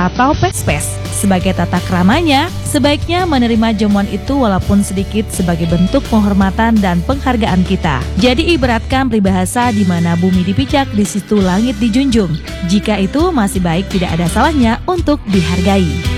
atau pes-pes. Sebagai tata keramanya, sebaiknya menerima jamuan itu walaupun sedikit sebagai bentuk penghormatan dan penghargaan kita. Jadi ibaratkan peribahasa di mana bumi dipijak, di situ langit dijunjung. Jika itu masih baik, tidak ada salahnya untuk dihargai.